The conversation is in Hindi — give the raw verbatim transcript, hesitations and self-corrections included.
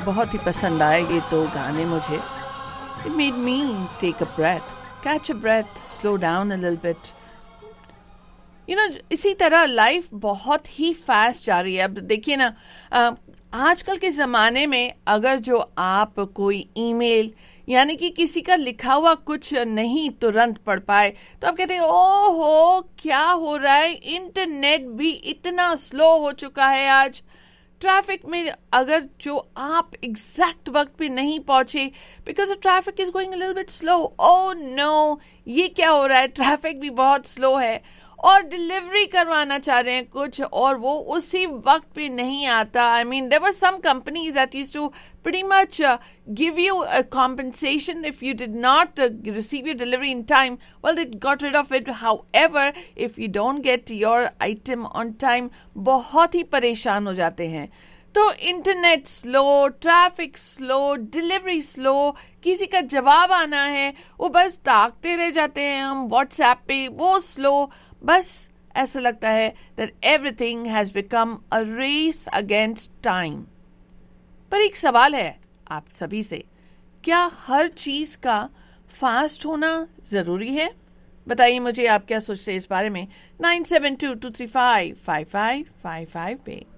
बहुत ही पसंद आए ये दो गाने मुझे. It made me take a breath, catch a breath, slow down a little bit. You know, इसी तरह लाइफ बहुत ही फास्ट जा रही है. अब देखिए ना, आ, आजकल के ज़माने में अगर जो आप कोई ईमेल यानी कि किसी का लिखा हुआ कुछ नहीं तुरंत पढ़ पाए तो आप कहते हैं ओहो क्या हो रहा है, इंटरनेट भी इतना स्लो हो चुका है. आज ट्रैफिक में अगर जो आप एग्जैक्ट वक्त पे नहीं पहुंचे because traffic is going a little bit slow, oh no ये क्या हो रहा है, ट्रैफिक भी बहुत स्लो है. और डिलीवरी करवाना चाह रहे हैं कुछ और वो उसी वक्त पे नहीं आता. I mean there were some companies that used to pretty much uh, give you a compensation if you did not uh, receive your delivery in time. Well, they got rid of it. However, if you don't get your item on time, बहुत ही परेशान हो जाते हैं. तो internet slow, traffic slow, delivery slow, किसी का जवाब आना है वो बस ताकते रह जाते हैं हम व्हाट्सएप पे, वो स्लो. बस ऐसा लगता है that everything has become a race against time. पर एक सवाल है आप सभी से, क्या हर चीज का फास्ट होना जरूरी है? बताइए मुझे आप क्या सोचते हैं इस बारे में. Nine seven to to three five five five five five पे.